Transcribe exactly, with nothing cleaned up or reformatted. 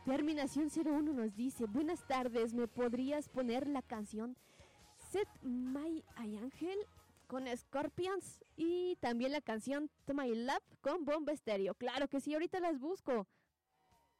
Terminación cero uno nos dice, buenas tardes, ¿me podrías poner la canción Set My Angel con Scorpions? Y también la canción To My Love con Bomba Estéreo. Claro que sí, ahorita las busco.